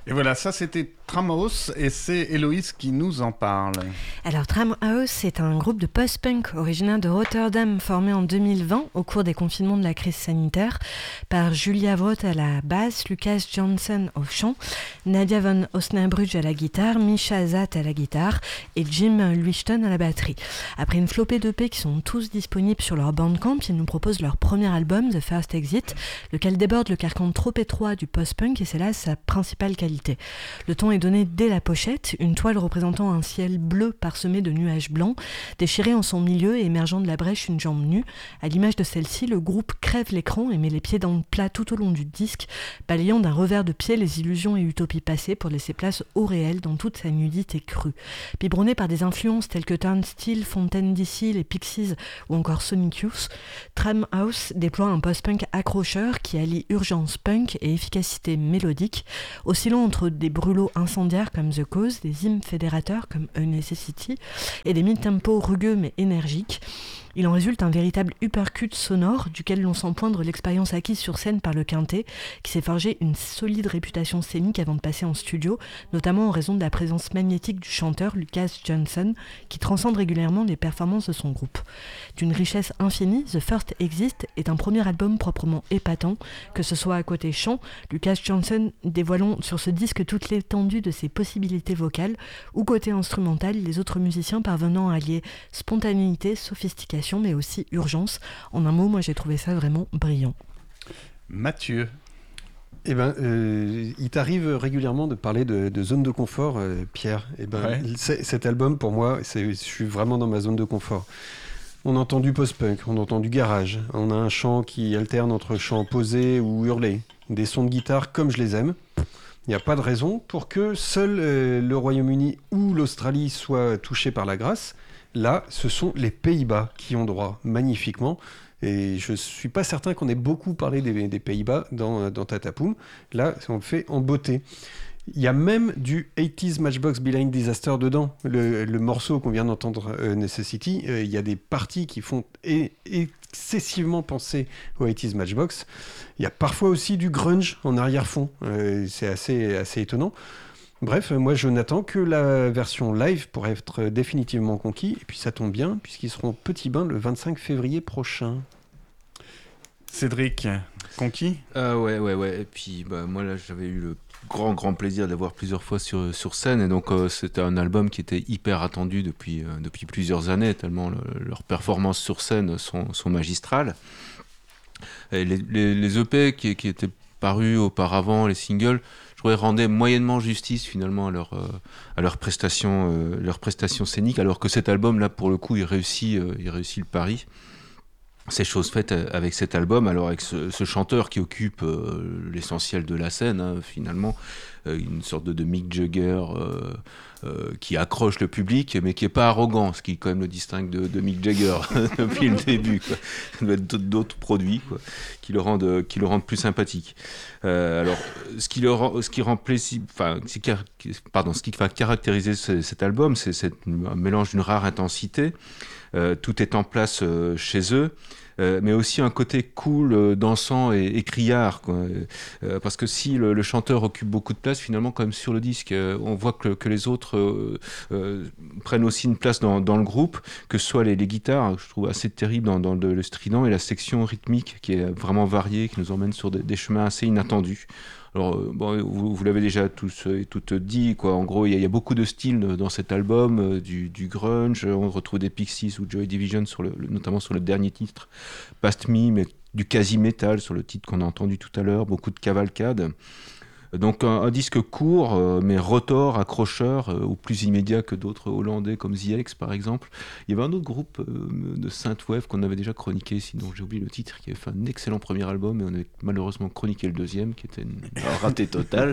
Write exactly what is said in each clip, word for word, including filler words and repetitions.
Et voilà, ça c'était Tramhouse et c'est Héloïse qui nous en parle. Alors Tramhouse, c'est un groupe de post-punk originaire de Rotterdam formé en deux mille vingt au cours des confinements de la crise sanitaire par Julia Vroth à la basse, Lucas Johnson au chant, Nadia von Osnabrück à la guitare, Misha Zat à la guitare et Jim Luishton à la batterie. Après une flopée d'E P qui sont tous disponibles sur leur Bandcamp, ils nous proposent leur premier album, The First Exit, lequel déborde le carcan trop étroit du post-punk et c'est là sa principale qualité. Le ton est donné dès la pochette, une toile représentant un ciel bleu parsemé de nuages blancs, déchiré en son milieu et émergeant de la brèche une jambe nue. À l'image de celle-ci, le groupe crève l'écran et met les pieds dans le plat tout au long du disque, balayant d'un revers de pied les illusions et utopies passées pour laisser place au réel dans toute sa nudité crue. Biberonné par des influences telles que Turnstile, Fontaine D C, les Pixies ou encore Sonic Youth, Tramhouse déploie un post-punk accrocheur qui allie urgence punk et efficacité mélodique, oscillant entre des brûlots incendiaires comme The Cause, des hymnes fédérateurs comme A Necessity et des mid-tempos rugueux mais énergiques. Il en résulte un véritable uppercut sonore duquel l'on sent poindre l'expérience acquise sur scène par le Quintet, qui s'est forgé une solide réputation scénique avant de passer en studio, notamment en raison de la présence magnétique du chanteur Lucas Johnson, qui transcende régulièrement les performances de son groupe. D'une richesse infinie, The First Exit est un premier album proprement épatant, que ce soit à côté chant, Lucas Johnson dévoilant sur ce disque toute l'étendue de ses possibilités vocales, ou côté instrumental, les autres musiciens parvenant à allier spontanéité, sophistication, mais aussi urgence. En un mot, moi j'ai trouvé ça vraiment brillant. Mathieu. Eh ben, euh, il t'arrive régulièrement de parler de, de zone de confort, euh, Pierre. Eh ben, Ouais. cet album, pour moi, c'est, je suis vraiment dans ma zone de confort. On entend du post-punk, on entend du garage, on a un chant qui alterne entre chant posé ou hurlé, des sons de guitare comme je les aime. Il n'y a pas de raison pour que seul euh, le Royaume-Uni ou l'Australie soient touchés par la grâce. Là, ce sont les Pays-Bas qui ont droit magnifiquement. Et je ne suis pas certain qu'on ait beaucoup parlé des, des Pays-Bas dans, dans Tatapoum. Là, on le fait en beauté. Il y a même du eighties Matchbox Behind Disaster dedans. Le, le morceau qu'on vient d'entendre, euh, Necessity, euh, il y a des parties qui font é- excessivement penser au eighties Matchbox. Il y a parfois aussi du grunge en arrière-fond. Euh, c'est assez, assez étonnant. Bref, moi je n'attends que la version live pour être définitivement conquis. Et puis ça tombe bien, puisqu'ils seront au Petit Bain le vingt-cinq février prochain. Cédric, conquis ? Euh, ouais, ouais, ouais. Et puis, bah, moi, là, j'avais eu le grand, grand plaisir d'avoir plusieurs fois sur, sur scène. Et donc, euh, c'était un album qui était hyper attendu depuis, euh, depuis plusieurs années, tellement le, leurs performances sur scène sont, sont magistrales. Et les, les, les E P qui, qui étaient parus auparavant, les singles, je trouvais rendaient moyennement justice finalement à leur, euh, à leur prestation, euh, leur prestation scénique, alors que cet album, là, pour le coup, il réussit, euh, il réussit le pari. C'est chose faite avec cet album, alors avec ce, ce chanteur qui occupe euh, l'essentiel de la scène, hein, finalement, euh, une sorte de, de Mick Jagger euh, euh, qui accroche le public, mais qui n'est pas arrogant, ce qui quand même le distingue de, de Mick Jagger depuis le début, quoi. Il doit être d'autres produits, quoi, qui le rendent, qui le rendent plus sympathique. Euh, alors, ce qui, le rend, ce qui rend plaisir, enfin, pardon, ce qui va caractériser ce, cet album, c'est, c'est un mélange d'une rare intensité. Euh, tout est en place euh, chez eux, euh, mais aussi un côté cool, euh, dansant et, et criard, quoi. Euh, parce que si le, le chanteur occupe beaucoup de place, finalement, comme sur le disque, euh, on voit que, que les autres euh, euh, prennent aussi une place dans, dans le groupe, que ce soit les, les guitares, je trouve assez terrible dans, dans le, le strident, et la section rythmique qui est vraiment variée, qui nous emmène sur des, des chemins assez inattendus. Alors, bon, vous, vous l'avez déjà tous et toutes dit, quoi. En gros, il y, y a beaucoup de styles dans cet album, euh, du, du grunge, on retrouve des Pixies ou Joy Division, sur le, le, notamment sur le dernier titre, Past Me, mais du quasi-metal sur le titre qu'on a entendu tout à l'heure, beaucoup de cavalcade. Donc un, un disque court, euh, mais rotor, accrocheur, euh, ou plus immédiat que d'autres hollandais comme The X par exemple. Il y avait un autre groupe euh, de synthwave qu'on avait déjà chroniqué, sinon j'ai oublié le titre, qui avait fait un excellent premier album, et on avait malheureusement chroniqué le deuxième, qui était une, un raté total.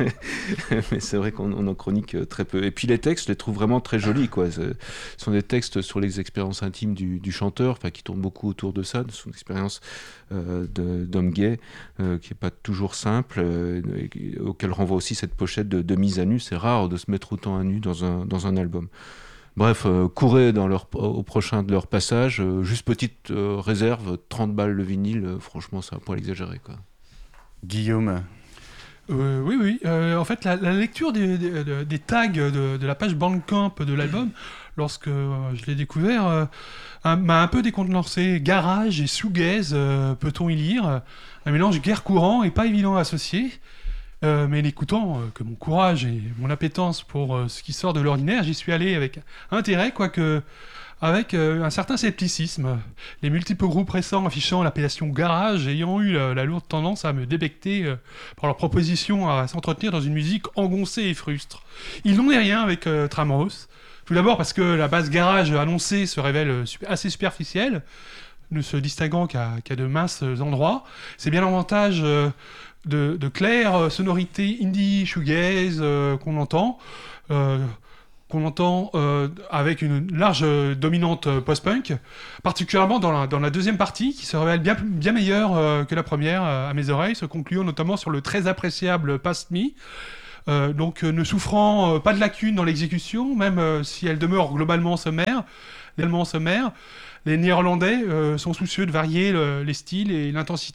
Mais c'est vrai qu'on on en chronique très peu. Et puis les textes, je les trouve vraiment très jolis, quoi. Ce sont des textes sur les expériences intimes du, du chanteur, qui tournent beaucoup autour de ça, de son expérience euh, de, d'homme gay, euh, qui n'est pas toujours simple, euh, auquel renvoie aussi cette pochette de, de mise à nu. C'est rare de se mettre autant à nu dans un, dans un album. Bref, euh, courez dans leur, au prochain de leur passage. Euh, juste petite euh, réserve, trente balles le vinyle, euh, franchement, c'est un poil exagéré, quoi. Guillaume. Euh, oui, oui. Euh, en fait, la, la lecture des, des, des tags de, de la page Bandcamp de l'album, lorsque euh, je l'ai découvert, euh, un- m'a un peu décontenancé. Garage et shoegaze, euh, peut-on y lire? Un mélange guère courant et pas évident à associer. Euh, mais l'écoutant, euh, que mon courage et mon appétence pour euh, ce qui sort de l'ordinaire, j'y suis allé avec intérêt, quoique avec euh, un certain scepticisme. Les multiples groupes récents affichant l'appellation garage ayant eu la, la lourde tendance à me débecter euh, par leur proposition à s'entretenir dans une musique engoncée et frustre. Il n'en est rien avec euh, Tramhouse. Tout d'abord parce que la base garage annoncée se révèle euh, sup- assez superficielle, ne se distinguant qu'à qu'à de minces endroits. C'est bien l'avantage euh, de, de claires euh, sonorités indie shoegaze euh, qu'on entend. Euh, qu'on entend euh, avec une large euh, dominante euh, post-punk, particulièrement dans la, dans la deuxième partie, qui se révèle bien, bien meilleure euh, que la première, euh, à mes oreilles, se concluant notamment sur le très appréciable Past Me, euh, donc euh, ne souffrant euh, pas de lacunes dans l'exécution, même euh, si elle demeure globalement sommaire, légalement sommaire. Les Néerlandais euh, sont soucieux de varier le- les styles et l'intensité